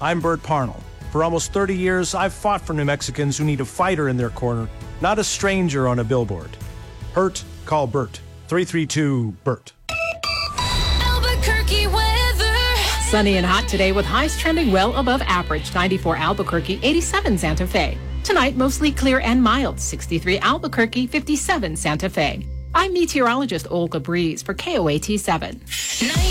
I'm Bert Parnell. For almost 30 years, I've fought for New Mexicans who need a fighter in their corner, not a stranger on a billboard. Hurt, call Bert. 332-BERT. Albuquerque weather. Sunny and hot today with highs trending well above average. 94 Albuquerque, 87 Santa Fe. Tonight, mostly clear and mild. 63 Albuquerque, 57 Santa Fe. I'm meteorologist Olga Breeze for KOAT 7.